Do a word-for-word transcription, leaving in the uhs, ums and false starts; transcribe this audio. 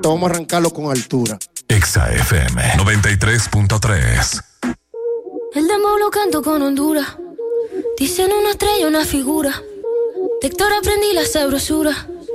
esto vamos a arrancarlo con altura. Exa F M noventa y tres punto tres. El dembow lo canto con Honduras. Dicen una estrella, una figura. De Héctor aprendí la sabrosura.